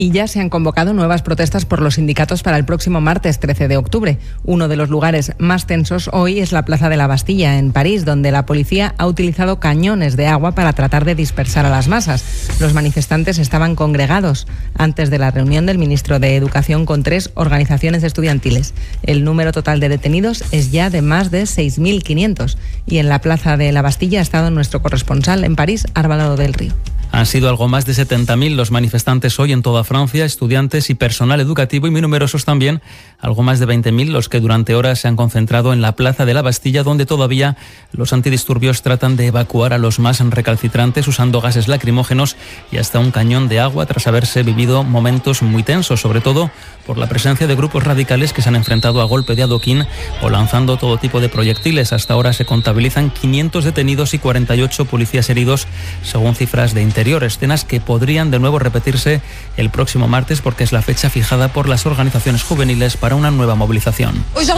Y ya se han convocado nuevas protestas por los sindicatos para el próximo martes 13 de octubre. Uno de los lugares más tensos hoy es la Plaza de la Bastilla, en París, donde la policía ha utilizado cañones de agua para tratar de dispersar a las masas. Los manifestantes estaban congregados antes de la reunión del ministro de Educación con 3 organizaciones estudiantiles. El número total de detenidos es ya de más de 6.500. Y en la Plaza de la Bastilla ha estado nuestro corresponsal en París, Álvaro del Río. Han sido algo más de 70.000 los manifestantes hoy en toda Francia, estudiantes y personal educativo, y muy numerosos también, algo más de 20.000 los que durante horas se han concentrado en la Plaza de la Bastilla, donde todavía los antidisturbios tratan de evacuar a los más recalcitrantes usando gases lacrimógenos y hasta un cañón de agua, tras haberse vivido momentos muy tensos, sobre todo por la presencia de grupos radicales que se han enfrentado a golpe de adoquín o lanzando todo tipo de proyectiles. Hasta ahora se contabilizan 500 detenidos y 48 policías heridos, según cifras de Interior, escenas que podrían de nuevo repetirse el próximo martes porque es la fecha fijada por las organizaciones juveniles para una nueva movilización.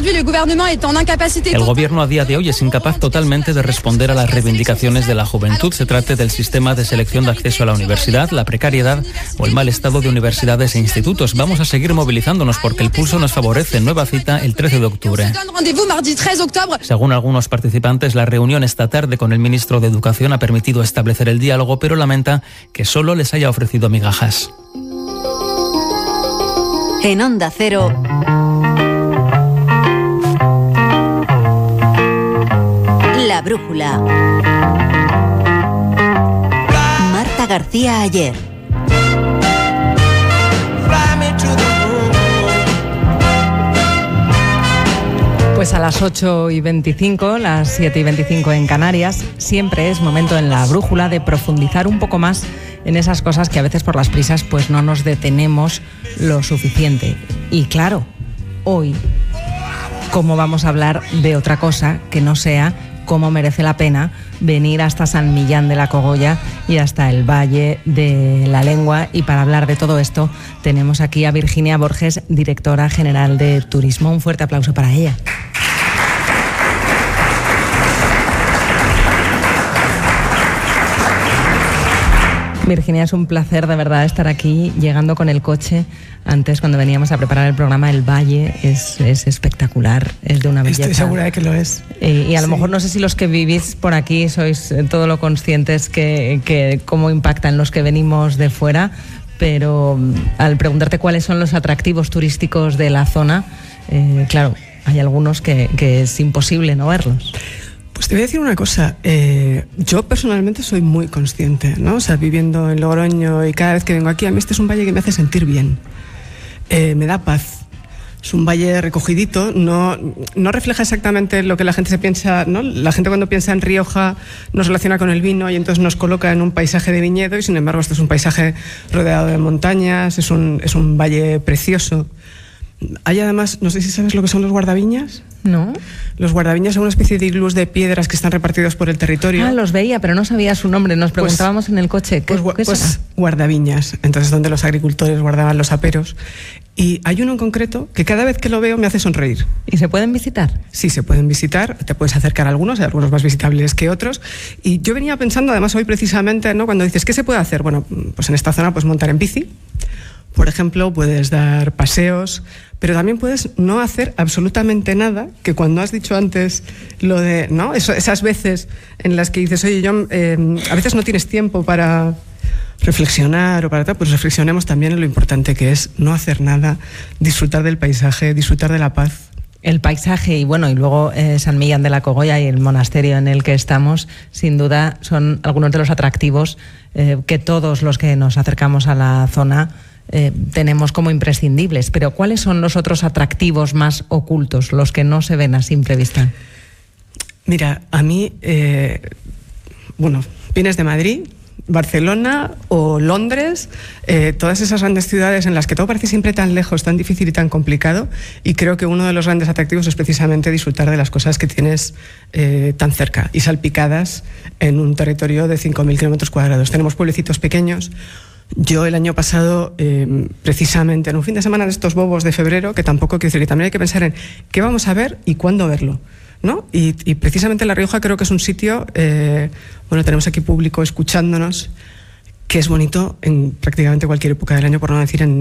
El gobierno a día de hoy es incapaz totalmente de responder a las reivindicaciones de la juventud, se trate del sistema de selección de acceso a la universidad, la precariedad o el mal estado de universidades e institutos. Vamos a seguir movilizándonos porque el pulso nos favorece. Nueva cita el 13 de octubre. Según algunos participantes, la reunión esta tarde con el ministro de Educación ha permitido establecer el diálogo, pero lamenta que solo les haya ofrecido migajas. En Onda Cero, La Brújula. Marta García Ayer. Pues a las 8:25, las 7:25 en Canarias, siempre es momento en La Brújula de profundizar un poco más en esas cosas que a veces por las prisas pues no nos detenemos lo suficiente. Y claro, hoy, ¿cómo vamos a hablar de otra cosa que no sea cómo merece la pena venir hasta San Millán de la Cogolla y hasta el Valle de la Lengua? Y para hablar de todo esto tenemos aquí a Virginia Borges, directora general de Turismo. Un fuerte aplauso para ella. Virginia, es un placer de verdad estar aquí, llegando con el coche. Antes, cuando veníamos a preparar el programa, el valle es espectacular, es de una belleza. Estoy segura de que lo es. Y a lo mejor no sé si los que vivís por aquí sois todo lo conscientes que cómo impactan los que venimos de fuera, pero al preguntarte cuáles son los atractivos turísticos de la zona, claro, hay algunos que es imposible no verlos. Pues te voy a decir una cosa, yo personalmente soy muy consciente, ¿no? O sea, viviendo en Logroño y cada vez que vengo aquí, a mí este es un valle que me hace sentir bien, me da paz. Es un valle recogidito, no refleja exactamente lo que la gente se piensa, ¿no? La gente cuando piensa en Rioja nos relaciona con el vino y entonces nos coloca en un paisaje de viñedo, y sin embargo este es un paisaje rodeado de montañas, es un valle precioso. Hay además, no sé si sabes lo que son los guardaviñas. No. Los guardaviñas son una especie de iglús de piedras que están repartidos por el territorio. Los veía, pero no sabía su nombre. Nos preguntábamos en el coche. ¿Qué pues guardaviñas. Entonces, donde los agricultores guardaban los aperos. Y hay uno en concreto que cada vez que lo veo me hace sonreír. ¿Y se pueden visitar? Sí, se pueden visitar. Te puedes acercar a algunos, hay algunos más visitables que otros. Y yo venía pensando, además hoy precisamente, ¿no? Cuando dices, ¿qué se puede hacer? Bueno, pues en esta zona puedes montar en bici. Por ejemplo, puedes dar paseos, pero también puedes no hacer absolutamente nada, que cuando has dicho antes lo de, ¿no? Esas veces en las que dices, oye, a veces no tienes tiempo para reflexionar o para tal, pues reflexionemos también en lo importante que es no hacer nada, disfrutar del paisaje, disfrutar de la paz. El paisaje y bueno, y luego San Millán de la Cogolla y el monasterio en el que estamos, sin duda son algunos de los atractivos que todos los que nos acercamos a la zona tenemos como imprescindibles. Pero ¿cuáles son los otros atractivos más ocultos, los que no se ven a simple vista? Mira, a mí, vienes de Madrid, Barcelona o Londres, todas esas grandes ciudades en las que todo parece siempre tan lejos, tan difícil y tan complicado, y creo que uno de los grandes atractivos es precisamente disfrutar de las cosas que tienes tan cerca y salpicadas en un territorio de 5.000 kilómetros cuadrados. Tenemos pueblecitos pequeños. Yo el año pasado, precisamente en un fin de semana de estos bobos de febrero, que tampoco quiero decir, que también hay que pensar en qué vamos a ver y cuándo verlo, ¿no? Y precisamente La Rioja creo que es un sitio, tenemos aquí público escuchándonos, que es bonito en prácticamente cualquier época del año, por no decir en